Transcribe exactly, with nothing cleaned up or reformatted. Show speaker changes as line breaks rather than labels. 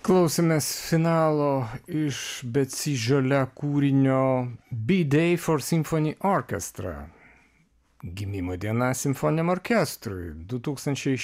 klausėmės finalo iš betsy žalia kūrinio B-Day for Symphony Orchestra. Gimimo diena simfoniniam orkestrui du tūkstančiai